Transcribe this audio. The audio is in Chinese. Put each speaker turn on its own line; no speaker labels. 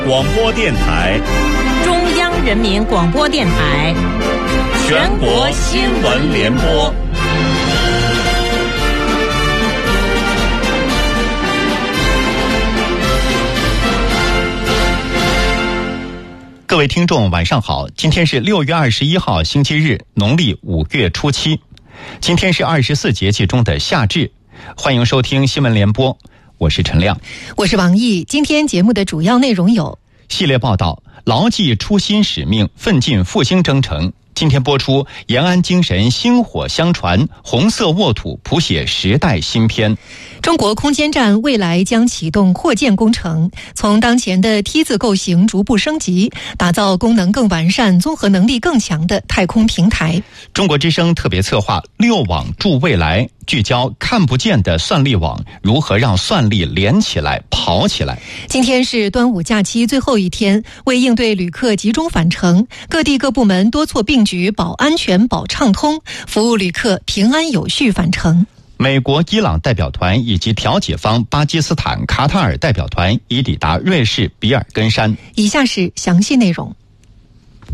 广播电台，
中央人民广播电台，
全国新闻联播。各位听众晚上好，今天是6月21号星期日，农历5月初7，今天是24节气中的夏至，欢迎收听新闻联播，我是陈亮，
我是王毅。今天节目的主要内容有：
系列报道，牢记初心使命，奋进复兴征程。今天播出延安精神薪火相传，红色沃土谱写时代新篇。
中国空间站未来将启动扩建工程，从当前的梯字构型逐步升级，打造功能更完善、综合能力更强的太空平台。
中国之声特别策划6网助未来，聚焦看不见的算力网，如何让算力连起来、跑起来。
今天是端午假期最后一天，为应对旅客集中返程，各地各部门多措并举，保安全、保畅通，服务旅客平安有序返程。
美国、伊朗代表团以及调解方巴基斯坦、卡塔尔代表团已抵达瑞士比尔根山。
以下是详细内容。